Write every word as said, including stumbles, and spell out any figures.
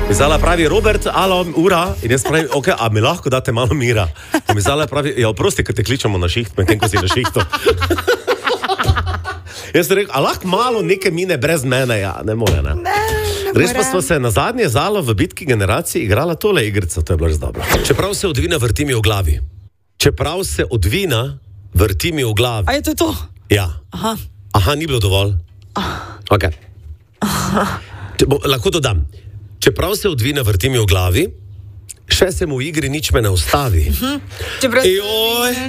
Zala pravi, Robert, alo, ura. In jaz pravim, ok, a mi lahko date malo mira. In mi Zala pravi, ja, oprosti, ker te kličemo na šiht, medtem ko si na šihtu. Jaz sem rekel, a lahko malo neke mine brez mene, ja, ne more, ne. Ne, ne Res pa smo se na zadnje Zalo v bitki generacij igrala tole igrico, to je bilo res dobro. Čeprav se odvina, vrti mi v glavi. Čeprav se odvina, vrti mi v glavi. A je to to? Ja. Aha. Aha, ni bilo dovolj. Ok. Če, bo, lahko dodam. Čeprav se odvina, vrti mi v glavi, še se mu v igri nič me ne ustavi. Čeprav... Joj.